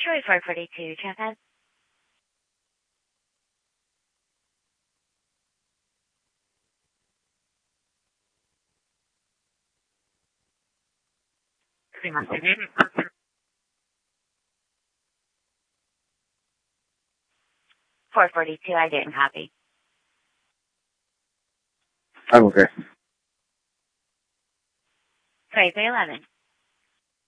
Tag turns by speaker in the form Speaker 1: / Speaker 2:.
Speaker 1: Troy 442, Tramphead. .442, I didn't copy.
Speaker 2: I'm okay.
Speaker 1: Sorry, 311.